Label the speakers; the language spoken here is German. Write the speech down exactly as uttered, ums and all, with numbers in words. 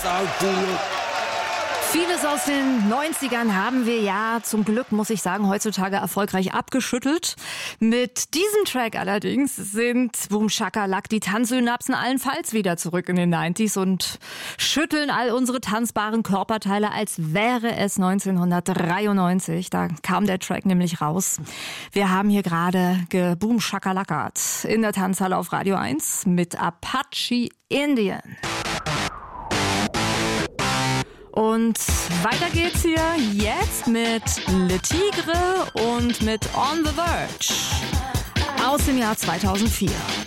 Speaker 1: Vieles aus den neunzigern haben wir ja zum Glück, muss ich sagen, heutzutage erfolgreich abgeschüttelt. Mit diesem Track allerdings sind Boom Shakalak die Tanzsynapsen allenfalls wieder zurück in den neunziger und schütteln all unsere tanzbaren Körperteile, als wäre es neunzehnhundertdreiundneunzig. Da kam der Track nämlich raus. Wir haben hier gerade geboom Shakalakat in der Tanzhalle auf Radio eins mit Apache Indian. Und weiter geht's hier jetzt mit Le Tigre und mit On the Verge aus dem Jahr zweitausendvier.